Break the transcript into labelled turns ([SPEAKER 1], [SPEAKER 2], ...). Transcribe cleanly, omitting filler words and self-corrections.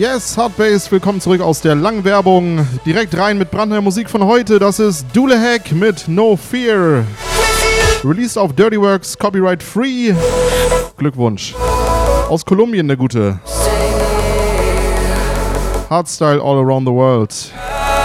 [SPEAKER 1] Yes, Hardbass, willkommen zurück aus der langen Werbung. Direkt rein mit brandneuer Musik von heute. Das ist Dulehek mit No Fear. Released auf Dirty Works, Copyright Free. Glückwunsch. Aus Kolumbien, der gute. Hardstyle all around the world.